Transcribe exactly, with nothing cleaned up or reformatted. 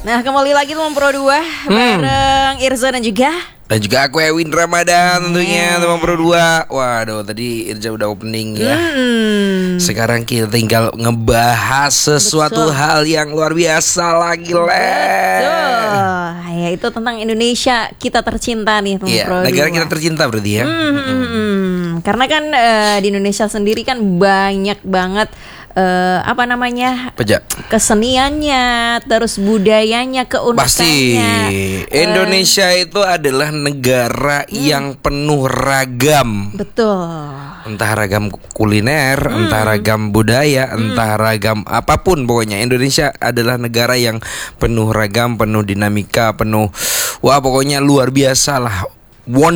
Nah, kembali lagi Teman Pro dua hmm. bareng Irza dan juga Dan juga aku Ewin Ramadan tentunya Teman Pro dua. Waduh, tadi Irza udah opening ya. hmm. Sekarang kita tinggal ngebahas sesuatu Betul. hal yang luar biasa lagi, Le. Betul. Ya, itu tentang Indonesia kita tercinta nih Teman ya, Pro dua. Negara kita tercinta berarti ya. hmm, hmm, hmm. Karena kan uh, di Indonesia sendiri kan banyak banget uh, apa namanya Pejak. keseniannya, terus budayanya, keunikannya. Pasti Indonesia uh, itu adalah negara hmm. yang penuh ragam. Betul. Entah ragam kuliner, hmm. entah ragam budaya, hmm. entah ragam apapun, pokoknya Indonesia adalah negara yang penuh ragam, penuh dinamika, penuh wah pokoknya luar biasa lah. One